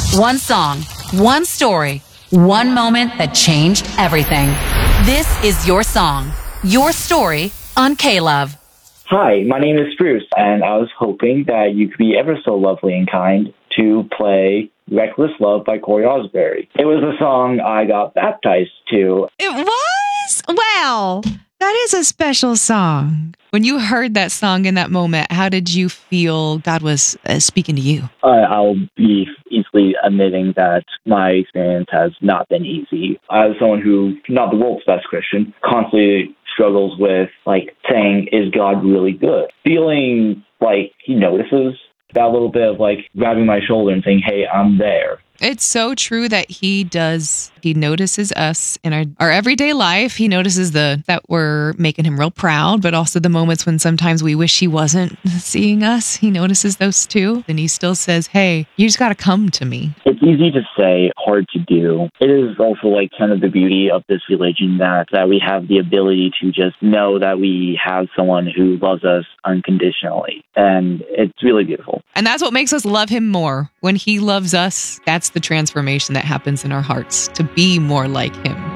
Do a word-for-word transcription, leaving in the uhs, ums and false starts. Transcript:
One song, one story, one moment that changed everything. This is your song, your story on K-Love. Hi, my name is Bruce, and I was hoping that you could be ever so lovely and kind to play Reckless Love by Corey Osbury. It was a song I got baptized to. It was? Wow. That is a special song. When you heard that song in that moment, how did you feel God was uh, speaking to you? Uh, I'll be easily admitting that my experience has not been easy. As someone who, not the world's best Christian, constantly struggles with, like, saying, is God really good? Feeling like he notices, that little bit of, like, grabbing my shoulder and saying, hey, I'm there. It's so true that he does. He notices us in our, our everyday life. He notices the that we're making him real proud, but also the moments when sometimes we wish he wasn't seeing us. He notices those too. And he still says, hey, you just got to come to me. It's easy to say, hard to do. It is also like kind of the beauty of this religion that, that we have the ability to just know that we have someone who loves us unconditionally. And it's really beautiful. And that's what makes us love him more. When he loves us, that's the transformation that happens in our hearts to be more like him.